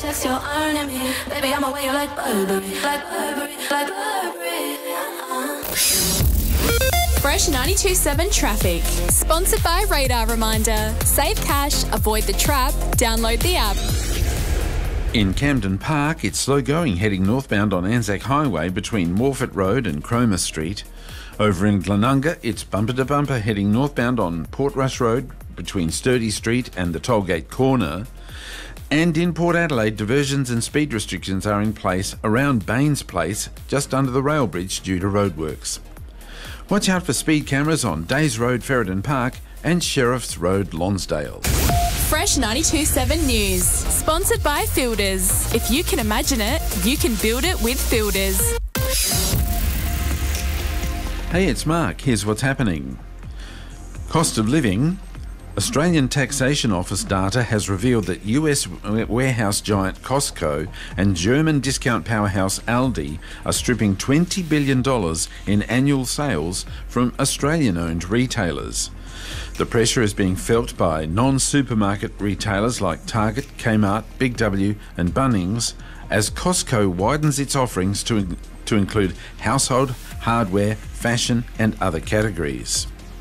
chest, you're earning me. Baby, I'm away, you're like Burberry, like Burberry, like Burberry. Fresh 92.7 traffic. Sponsored by Radar Reminder. Save cash, avoid the trap, download the app. In Camden Park, it's slow going heading northbound on Anzac Highway between Morfett Road and Cromer Street. Over in Glenunga, it's bumper to bumper heading northbound on Portrush Road between Sturdy Street and the Tollgate Corner. And in Port Adelaide, diversions and speed restrictions are in place around Baines Place, just under the rail bridge due to roadworks. Watch out for speed cameras on Days Road, Ferryden Park and Sheriff's Road, Lonsdale. Fresh 92.7 News. Sponsored by Fielders. If you can imagine it, you can build it with Fielders. Hey, it's Mark. Here's what's happening. Cost of living. Australian Taxation Office data has revealed that US warehouse giant Costco and German discount powerhouse Aldi are stripping $20 billion in annual sales from Australian-owned retailers. The pressure is being felt by non-supermarket retailers like Target, Kmart, Big W and Bunnings as Costco widens its offerings to include household, hardware, fashion and other categories.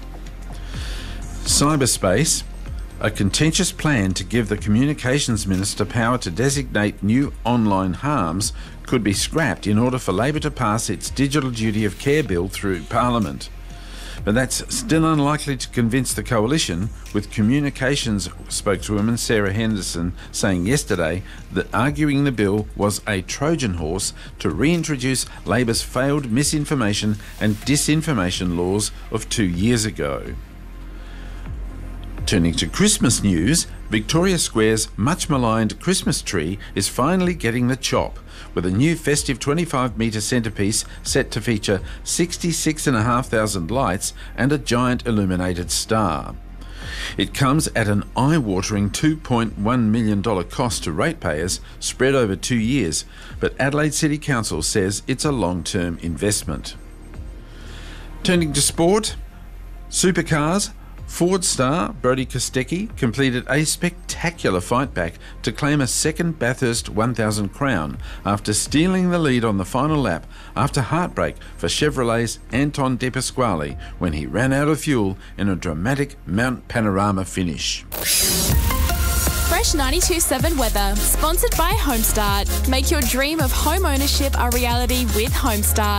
Cyberspace. A contentious plan to give the Communications Minister power to designate new online harms could be scrapped in order for Labor to pass its Digital Duty of Care bill through Parliament. But that's still unlikely to convince the coalition, with Communications spokeswoman Sarah Henderson saying yesterday that arguing the bill was a Trojan horse to reintroduce Labor's failed misinformation and disinformation laws of 2 years ago. Turning to Christmas news, Victoria Square's much-maligned Christmas tree is finally getting the chop, with a new festive 25-metre centrepiece set to feature 66,500 lights and a giant illuminated star. It comes at an eye-watering $2.1 million cost to ratepayers spread over 2 years, but Adelaide City Council says it's a long-term investment. Turning to sport, supercars. Ford star Brodie Kostecki completed a spectacular fight back to claim a second Bathurst 1000 crown after stealing the lead on the final lap after heartbreak for Chevrolet's Anton De Pasquale when he ran out of fuel in a dramatic Mount Panorama finish. Fresh 92.7 weather. Sponsored by Homestart. Make your dream of home ownership a reality with Homestart.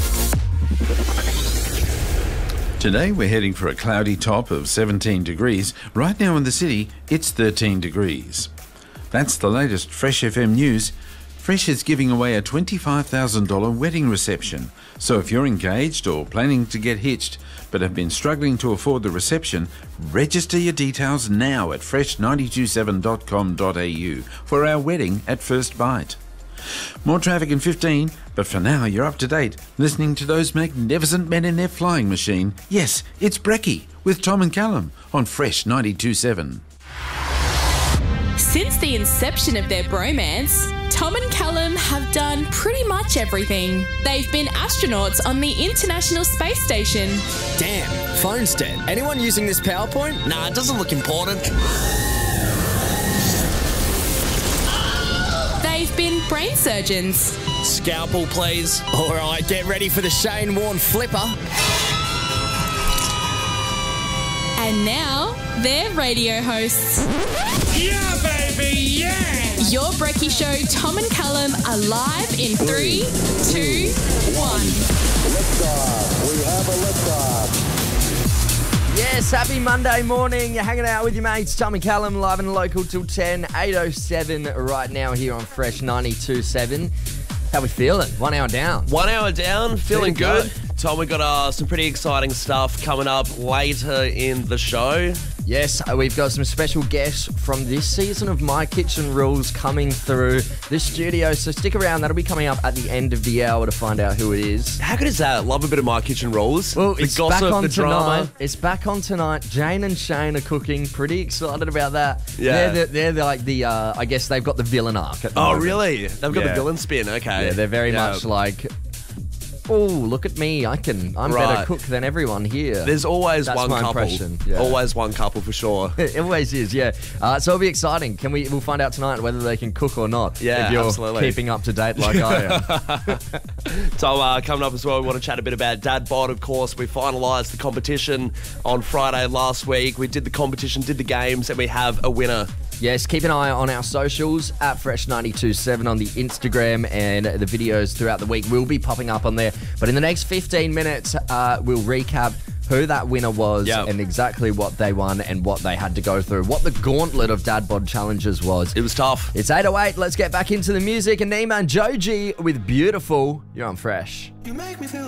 Today we're heading for a cloudy top of 17 degrees. Right now in the city, it's 13 degrees. That's the latest Fresh FM news. Fresh is giving away a $25,000 wedding reception. So if you're engaged or planning to get hitched but have been struggling to afford the reception, register your details now at fresh927.com.au for our wedding at First Bite. More traffic in 15, but for now you're up to date, listening to those magnificent men in their flying machine. Yes, it's Brekkie with Tom and Callum on Fresh 92.7. Since the inception of their bromance, Tom and Callum have done pretty much everything. They've been astronauts on the International Space Station. Damn, phone's dead. Anyone using this PowerPoint? Nah, it doesn't look important. They've been brain surgeons. Scalpel, please. All right, get ready for the Shane Warne flipper. And now, they're radio hosts. Yeah, baby, yeah! Your Brekkie Show, Tom and Callum, are live in 3, 2, 1. Liftoff. We have a liftoff. Yes, happy Monday morning. You're hanging out with your mates, Tom and Callum, live and local till 10, 8:07 right now here on Fresh 92.7. How we feeling? 1 hour down. 1 hour down, feeling good. Go. Tom, we got some pretty exciting stuff coming up later in the show. Yes, we've got some special guests from this season of My Kitchen Rules coming through the studio, so stick around. That'll be coming up at the end of the hour to find out who it is. How good is that? Love a bit of My Kitchen Rules. Well, the it's gossip, back on the drama. tonight. It's back on tonight. Jane and Shane are cooking. Pretty excited about that. Yeah. They're like the, I guess they've got the villain arc at the Oh, moment. really? They've got Yeah. the villain spin. Okay. Yeah, they're very much like oh, look at me, I'm better Right. cook than everyone here. There's always That's one my couple. impression, yeah. Always one couple for sure. It always is, yeah. So it'll be exciting. We'll find out tonight whether they can cook or not. Yeah, if you're absolutely. keeping up to date like I am. So coming up as well, we want to chat a bit about Dad Bod, of course. We finalised the competition on Friday last week. We did the competition, did the games, and we have a winner. Yes, keep an eye on our socials at Fresh927 on the Instagram, and the videos throughout the week will be popping up on there. But in the next 15 minutes, we'll recap who that winner was and exactly what they won and what they had to go through, what the gauntlet of Dad Bod challenges was. It was tough. It's 8:08. Let's get back into the music. And Nima and Joji with Beautiful. You're on Fresh. You make me feel